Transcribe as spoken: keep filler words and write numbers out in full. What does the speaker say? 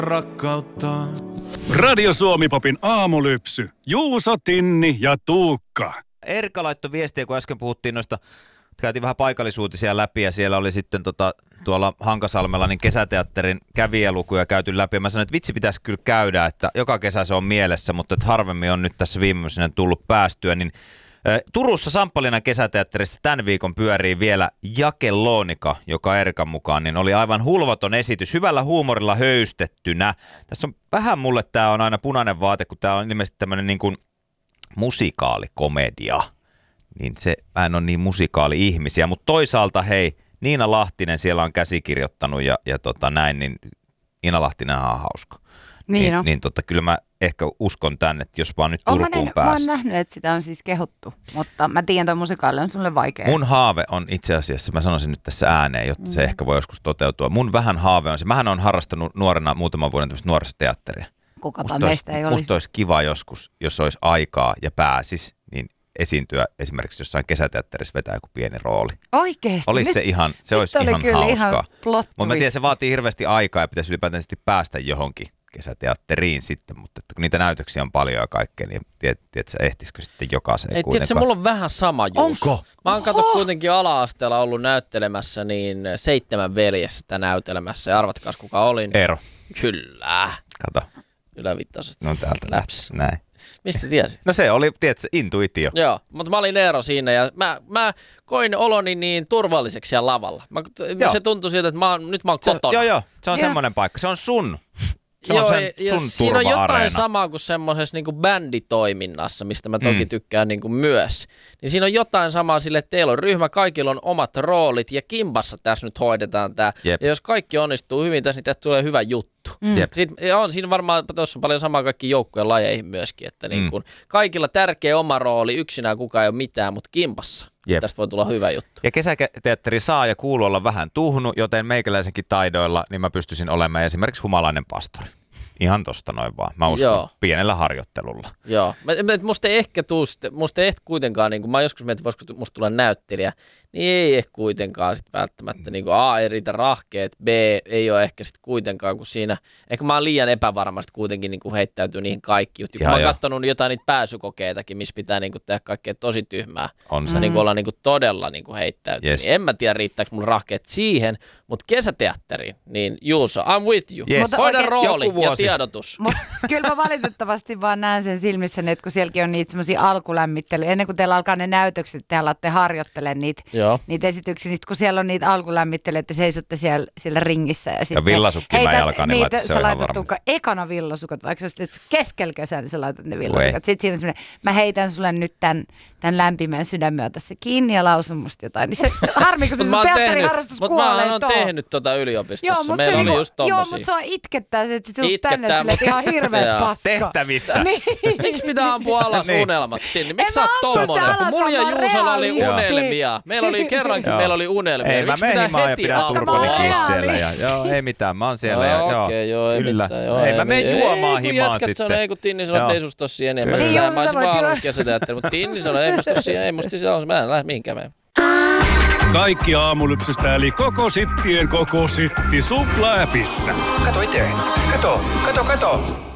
rakkautta. Radio Suomi-popin aamulypsy. Juuso, Tinni ja Tuukka. Erika laittoi viestiä, kun äsken puhuttiin noista, käytiin vähän paikallisuutisia läpi ja siellä oli sitten tota, tuolla Hankasalmella niin kesäteatterin kävijälukuja käyty läpi. Ja mä sanoin, että vitsi pitäisi kyllä käydä, että joka kesä se on mielessä, mutta että harvemmin on nyt tässä viimeisenä tullut päästyä. Niin, ä, Turussa Samppalinan kesäteatterissa tämän viikon pyörii vielä Jakellonika, joka Erikan mukaan niin oli aivan hulvaton esitys, hyvällä huumorilla höystettynä. Tässä on vähän mulle, tää on aina punainen vaate, kun tää on ilmeisesti tämmöinen niin kuin musikaalikomedia, niin se, mä en ole niin musikaali-ihmisiä, mutta toisaalta hei, Niina Lahtinen siellä on käsikirjoittanut ja, ja tota näin, niin Niina Lahtinenhan on hauska. Niin, niin, no. niin tota, kyllä mä ehkä uskon tänne, että jos vaan nyt Oon Turkuun mä, pääsee. mä oon nähnyt, että sitä on siis kehuttu, mutta mä tiedän, että musikaali on sulle vaikea. Mun haave on itse asiassa, mä sanoisin nyt tässä ääneen, jotta mm. se ehkä voi joskus toteutua. Mun vähän haave on se, mähän on harrastanut nuorena muutaman vuoden tämmöistä nuorisoteatteria. Kukapa musta meistä olisi, ei olisi. Musta olisi kiva joskus, jos olisi aikaa ja pääsis, niin esiintyä esimerkiksi jossain kesäteatterissa vetää joku pieni rooli. Oikeesti? Olisi nyt, se ihan, se olisi oli ihan kyllä hauskaa. Ihan mutta mä tiedän, se vaatii hirveästi aikaa ja pitäisi ylipäätään päästä johonkin kesäteatteriin sitten, mutta kun niitä näytöksiä on paljon ja kaikkea, niin tiedät, tiedät sä ehtisikö sitten jokaiseen ei, kuitenkaan. Tiedätkö, mulla on vähän sama juus. Onko? Mä oon kato kuitenkin ala-asteella ollut näyttelemässä niin Seitsemän veljessä tätä näytelemässä ja arvatkaas kuka olin. Eero. Kyllä. Kato. Ylävittaiset. No täältä läps. Näin. Mistä tiesit? No se oli, tiedätkö, intuitio. Joo, mutta mä olin Eero siinä ja mä, mä koin oloni niin turvalliseksi siellä lavalla. Mä, se tuntui siltä, että mä oon, nyt mä oon kotona. Se, joo, joo. Se on Joo. semmoinen paikka. Se on sun. Se Joo, on sen, ja sun siinä on jotain turva-areena. samaa kuin semmoisessa niin kuin bänditoiminnassa, mistä mä toki mm. tykkään niin kuin myös. Niin siinä on jotain samaa sille, että teillä on ryhmä, kaikilla on omat roolit ja kimpassa tässä nyt hoidetaan tämä. Jep. Ja jos kaikki onnistuu hyvin tässä, niin tästä tulee hyvä juttu. Mm. Sitten on siinä varmaan, tuossa on paljon samaa kaikki joukkueen lajeihin myöskin, että niin kuin Mm. kaikilla tärkeä oma rooli, yksinään kukaan ei ole mitään, mutta kimpassa. Jep. Tästä voi tulla hyvä juttu. Ja kesäteatteri saa ja kuuluu olla vähän tuhnu, joten meikäläisenkin taidoilla niin mä pystyisin olemaan esimerkiksi humalainen pastori. Ihan tosta noin vaan. Mä uskon Joo. pienellä harjoittelulla. Joo. Mä, mä, musta ei ehkä tuu, musta ei ehkä kuitenkaan, niin kun mä joskus mietin, että voisiko musta tulla näyttelijä, niin ei ehkä kuitenkaan sit välttämättä, niin kuin A, ei riitä rahkeet, B, ei ole ehkä sit kuitenkaan, kun siinä, ehkä mä oon liian epävarmasti kuitenkin niin kuin heittäytyy niihin kaikki juttuihin. Kun mä oon katsonut jotain niitä pääsykokeitakin, missä pitää niin kuin tehdä kaikkea tosi tyhmää. On se. Ja niin kuin olla niin kuin todella niin kuin heittäytyy. Yes. Niin en mä tiedä, riittääkö mulla rahkeet siihen, mutta kesäteatteriin, niin Juuso, I'm with you. Yes. Hoida Mutta rooli joku ja vuosi. tiedotus. Mutta kyllä mä valitettavasti vaan näen sen silmissä, että kun sielläkin on niitä semmoisia alkulämmittelyjä, ennen kuin teillä alkaa ne näytökset, te alatte harjoittelemaan niitä, Joo. niitä esityksiä, niin sit kun siellä on niitä alkulämmittelyjä, että seisotte siellä, siellä ringissä. Ja, Ja villasukki mä jalkaan, niin laitat, se on sä ihan laitat varma. Tuukka ekana villasukat, vaikka sä olisit keskellä kesää, niin sä laitat ne Ei. villasukat. Sitten siinä on semmoinen, mä heitän sulle nyt tämän, tämän lämpimän sydämen tässä kiinni ja lausun musta jotain. Niin se harmi, kun se sun teatteriharrastus kuolee Mutta mä oon tuohon. tehnyt tota yliopistossa. Joo, mutta Meillä se oli niinku, just joo, tommosia. mutta sua itkettää se, että sit tulet Itkettää, tänne silleen, että ihan hirveä Joo. paska. Tehtävissä. Niin. Miksi pitää ampua alas Niin. unelmat? Tinni? En Miksi sä mä oot ampu sitä tommonen? Kun alas, mulla ja mä oon Juusolla oli realisti. unelmia. Meillä oli kerrankin, Joo. meillä oli unelmia. Ei, mä Miksi menen pitää himaan ja heti pidän ampua surkonikin alas? siellä. Ja, joo, ei mitään, mä oon siellä. Ja, Joo, joo, okei, joo, ei kyllä. mitään. Joo, ei, mä menen juomaan ei, kun himaan jätkät sitten. sanoi, ei kun Tinni sanoi, että ei susta ole siihen enemmän. Niin, Mä joo, sä olisin voit vaan jo- ollut kesäteatteri, mutta Tinni sanoi, ei musta ole siihen, ei musta se on, mä en lähde mihinkään mene. Kaikki aamulypsystä eli koko sittien koko sitti Supla-appissa. Kato itse. Kato, kato, kato.